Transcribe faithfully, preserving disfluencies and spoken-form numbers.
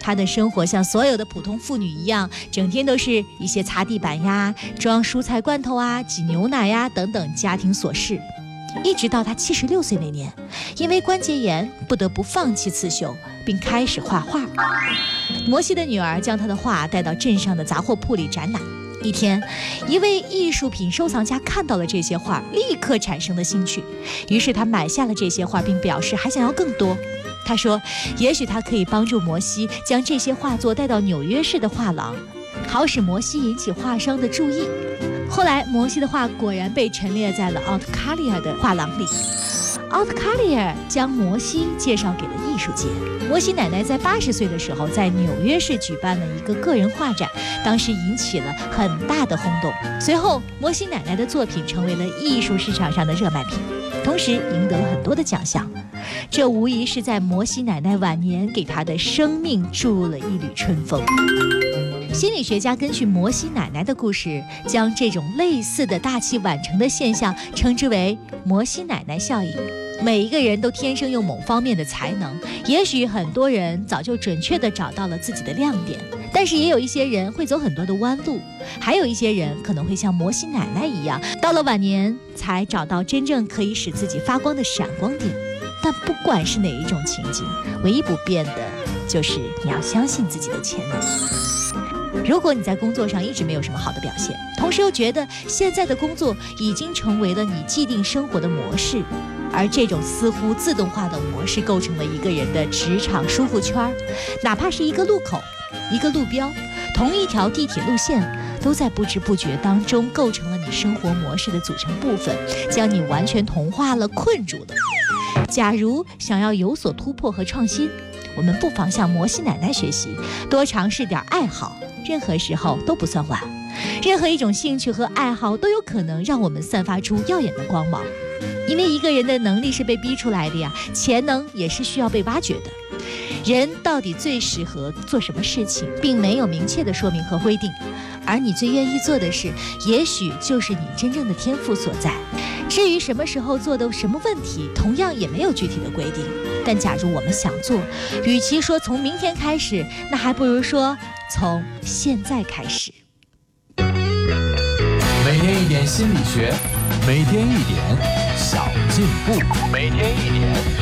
她的生活像所有的普通妇女一样，整天都是一些擦地板呀、装蔬菜罐头啊、挤牛奶呀等等家庭琐事。一直到她七十六岁那年，因为关节炎不得不放弃刺绣，并开始画画。摩西的女儿将她的画带到镇上的杂货铺里展览。一天，一位艺术品收藏家看到了这些画，立刻产生了兴趣，于是他买下了这些画，并表示还想要更多。他说也许他可以帮助摩西将这些画作带到纽约市的画廊，好使摩西引起画商的注意。后来摩西的画果然被陈列在了奥特卡利亚的画廊里。奥特卡利亚将摩西介绍给了艺术界。摩西奶奶在八十岁的时候在纽约市举办了一个个人画展，当时引起了很大的轰动。随后摩西奶奶的作品成为了艺术市场上的热卖品，同时赢得了很多的奖项。这无疑是在摩西奶奶晚年给她的生命注入了一缕春风。心理学家根据摩西奶奶的故事，将这种类似的大器晚成的现象称之为摩西奶奶效应。每一个人都天生有某方面的才能，也许很多人早就准确地找到了自己的亮点，但是也有一些人会走很多的弯路，还有一些人可能会像摩西奶奶一样，到了晚年才找到真正可以使自己发光的闪光点。但不管是哪一种情景，唯一不变的就是你要相信自己的潜能。如果你在工作上一直没有什么好的表现，同时又觉得现在的工作已经成为了你既定生活的模式，而这种似乎自动化的模式构成了一个人的职场舒服圈，哪怕是一个路口、一个路标、同一条地铁路线，都在不知不觉当中构成了你生活模式的组成部分，将你完全同化了、困住了。假如想要有所突破和创新，我们不妨向摩西奶奶学习，多尝试点爱好，任何时候都不算晚。任何一种兴趣和爱好都有可能让我们散发出耀眼的光芒，因为一个人的能力是被逼出来的呀，潜能也是需要被挖掘的。人到底最适合做什么事情，并没有明确的说明和规定，而你最愿意做的事，也许就是你真正的天赋所在。至于什么时候做的什么问题，同样也没有具体的规定。但假如我们想做，与其说从明天开始，那还不如说从现在开始。 每天一点心理学，每天一点小进步，每天一点